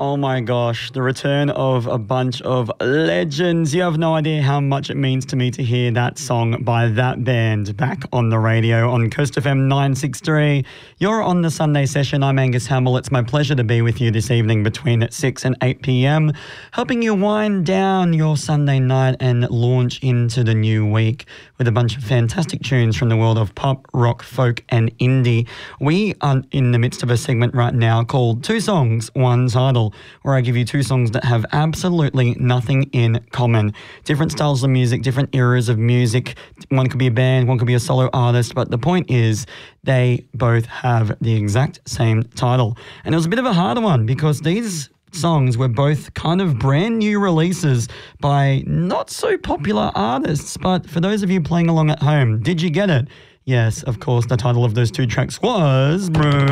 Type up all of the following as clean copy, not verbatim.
Oh my gosh, the return of a bunch of legends. You have no idea how much it means to me to hear that song by that band back on the radio on Coast FM 963. You're on the Sunday session. I'm Angus Hamill. It's my pleasure to be with you this evening between 6 and 8 p.m, helping you wind down your Sunday night and launch into the new week with a bunch of fantastic tunes from the world of pop, rock, folk and indie. We are in the midst of a segment right now called Two Songs, One Title, where I give you two songs that have absolutely nothing in common. Different styles of music, different eras of music. One could be a band, one could be a solo artist, but the point is they both have the exact same title. And it was a bit of a harder one because these songs were both kind of brand new releases by not so popular artists. But for those of you playing along at home, did you get it? Yes, of course, the title of those two tracks was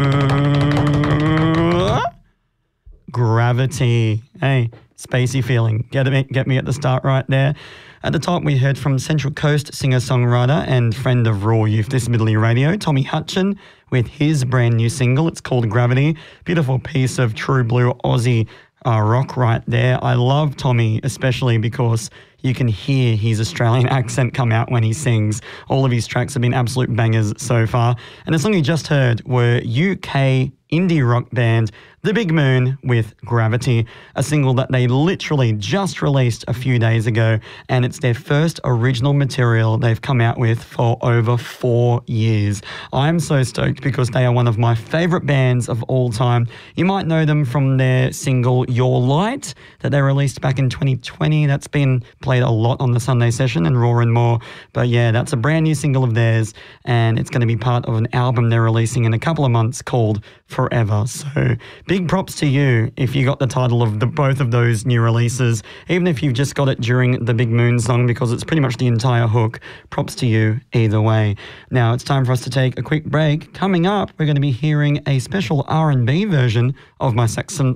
Gravity. Hey, spacey feeling. Get me at the start right there. At the top, we heard from Central Coast singer-songwriter and friend of Raw Youth Disability Radio, Tommy Hutchin, with his brand new single. It's called Gravity. Beautiful piece of true blue Aussie rock right there. I love Tommy, especially because you can hear his Australian accent come out when he sings. All of his tracks have been absolute bangers so far. And the song you just heard were UK indie rock band The Big Moon with Gravity, a single that they literally just released a few days ago, and it's their first original material they've come out with for over 4 years. I'm so stoked because they are one of my favourite bands of all time. You might know them from their single Your Light that they released back in 2020. That's been played a lot on the Sunday session and Raw and More. But yeah, that's a brand new single of theirs, and it's going to be part of an album they're releasing in a couple of months called Forever. So big props to you if you got the title of both of those new releases, even if you've just got it during the Big Moon song because it's pretty much the entire hook. Props to you either way. Now it's time for us to take a quick break. Coming up, we're going to be hearing a special R&B version of my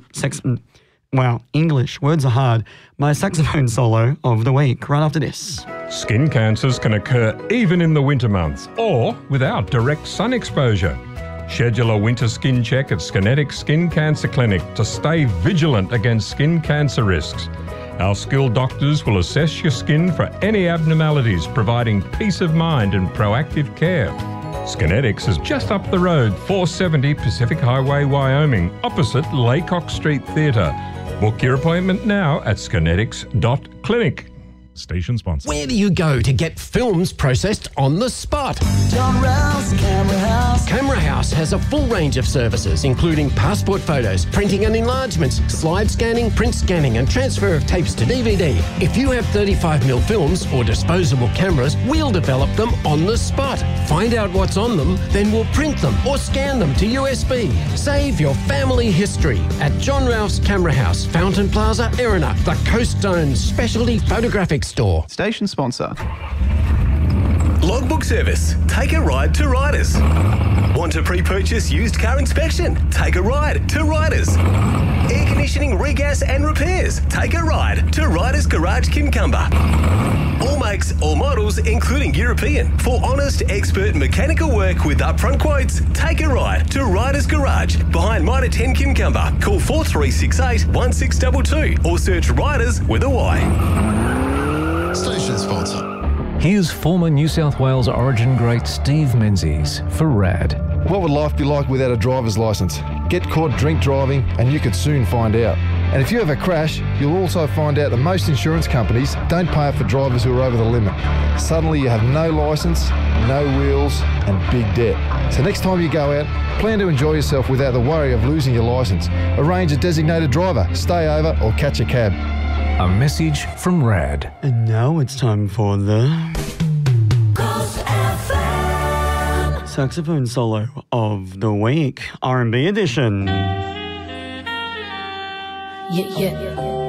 English, words are hard. My saxophone solo of the week, right after this. Skin cancers can occur even in the winter months or without direct sun exposure. Schedule a winter skin check at Skinetics Skin Cancer Clinic to stay vigilant against skin cancer risks. Our skilled doctors will assess your skin for any abnormalities, providing peace of mind and proactive care. Skinetics is just up the road, 470 Pacific Highway, Wyoming, opposite Laycock Street Theatre. Book your appointment now at skinetics.clinic. Station sponsor. Where do you go to get films processed on the spot? John Rouse Camera House. Camera House has a full range of services, including passport photos, printing and enlargements, slide scanning, print scanning, and transfer of tapes to DVD. If you have 35mm films or disposable cameras, we'll develop them on the spot. Find out what's on them, then we'll print them or scan them to USB. Save your family history at John Ralph's Camera House, Fountain Plaza, Erina, the Coast Zone's specialty photographic store. Station sponsor. Logbook service. Take a ride to Riders. Want to pre-purchase used car inspection? Take a ride to Riders. Air conditioning, regas and repairs? Take a ride to Riders Garage Kincumber. All makes, all models, including European. For honest, expert mechanical work with upfront quotes, take a ride to Riders Garage behind Mitre 10 Kincumber. Call 4368 1622 or search Riders with a Y. Station sponsor. Here's former New South Wales Origin great Steve Menzies for RAD. What would life be like without a driver's licence? Get caught drink driving and you could soon find out. And if you have a crash, you'll also find out that most insurance companies don't pay up for drivers who are over the limit. Suddenly you have no licence, no wheels and big debt. So next time you go out, plan to enjoy yourself without the worry of losing your licence. Arrange a designated driver, stay over or catch a cab. A message from RAD. And now it's time for the Coast FM. saxophone solo of the week, R&B edition. Yeah.